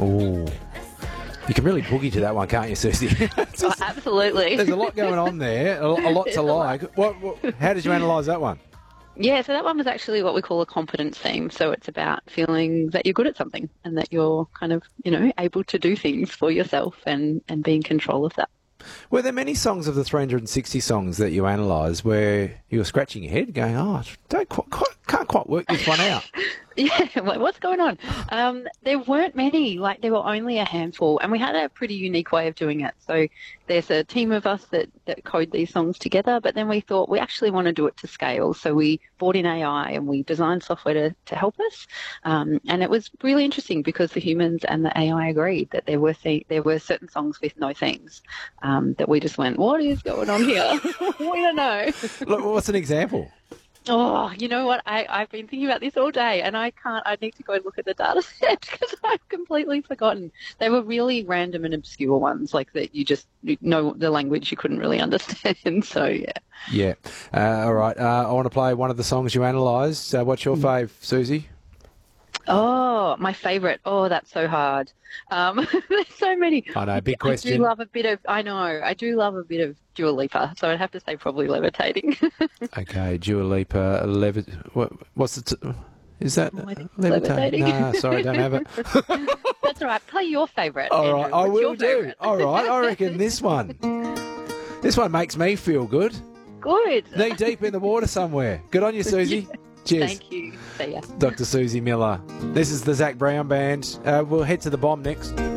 Oh, you can really boogie to that one, can't you, Susie? Oh, absolutely. There's a lot going on there, a lot to like. How did you analyse that one? Yeah, so that one was actually what we call a competence theme. So it's about feeling that you're good at something and that you're kind of, able to do things for yourself and be in control of that. Were there many songs of the 360 songs that you analysed where you were scratching your head going, can't quite work this one out? Yeah, like, what's going on? There weren't many, there were only a handful, and we had a pretty unique way of doing it. So there's a team of us that code these songs together, but then we thought we actually want to do it to scale. So we brought in AI and we designed software to help us. And it was really interesting because the humans and the AI agreed that there were certain songs with no themes that we just went, what is going on here? We don't know. Look, what's an example? Oh, you know what? I've been thinking about this all day, and I need to go and look at the data set because I've completely forgotten. They were really random and obscure ones, like that you just know the language you couldn't really understand. So, yeah. Yeah. All right. I want to play one of the songs you analysed. What's your fave, Susie? Oh, my favourite. Oh, that's so hard. There's so many. I know, big question. I do love a bit of Dua Lipa, so I'd have to say probably Levitating. Okay, Dua Lipa, what's the... Is that Levitating? No, sorry, don't have it. That's all right. Play your favourite. All right, I will do. All right, I reckon this one makes me feel good. Good. Knee deep in the water somewhere. Good on you, Susie. Cheers. Thank you. See ya. Dr. Susie Miller. This is the Zac Brown Band. We'll head to the bomb next.